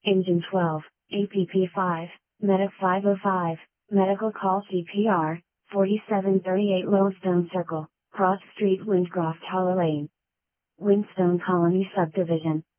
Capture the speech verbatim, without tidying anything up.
Engine twelve, A P P five, Medic five oh five, Medical Call C P R, forty-seven thirty-eight Lodestone Circle, Cross Street, Windcroft Hollow Lane. Windstone Colony Subdivision,